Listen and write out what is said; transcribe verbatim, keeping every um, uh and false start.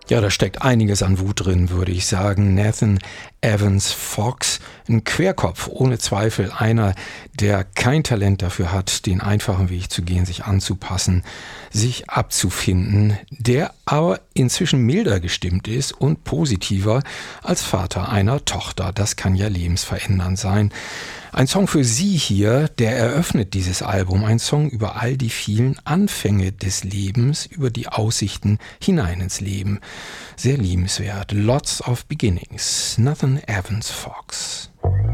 Ja, da steckt einiges an Wut drin, würde ich sagen. Nathan Evans Fox, ein Querkopf, ohne Zweifel. Einer, der kein Talent dafür hat, den einfachen Weg zu gehen, sich anzupassen, sich abzufinden, der aber inzwischen milder gestimmt ist und positiver als Vater einer Tochter. Das kann ja lebensverändernd sein. Ein Song für Sie hier, der eröffnet dieses Album. Ein Song über all die vielen Anfänge des Lebens, über die Aussichten hinein ins Leben. Sehr liebenswert. Lots of Beginnings. Nathan Evans Fox.